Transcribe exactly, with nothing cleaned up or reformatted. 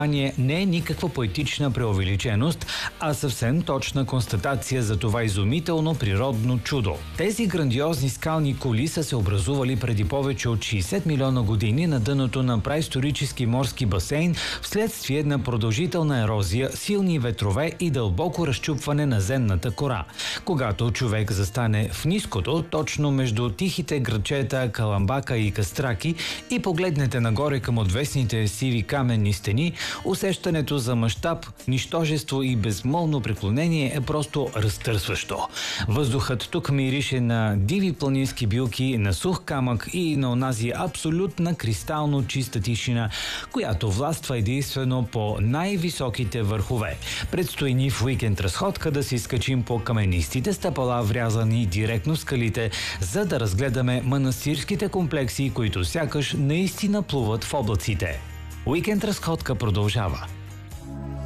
не е никаква поетична преувеличеност, а съвсем точна констатация за това изумително природно чудо. Тези грандиозни скални кули са се образували преди повече от шейсет милиона години на дъното на праисторически морски басейн вследствие на продължителна ерозия, силни ветрове и дълбоко разчупване на земната кора. Когато човек застане в ниското, точно между тихите градчета Каламбака и Кастраки и погледнете нагоре към отвесните сиви каменни стени, усещането за мащаб, нищожество и безмолвно преклонение е просто разтърсващо. Въздухът тук мирише на диви планински билки, на сух камък и на онази абсолютна кристално чиста тишина, която властва единствено по най-високите върхове. Предстои ни в уикенд разходка да се изкачим по каменистите стъпала, врязани директно в скалите, за да разгледаме манастирските комплекси, които сякаш наистина плуват в облаците. Уикенд разходка продължава.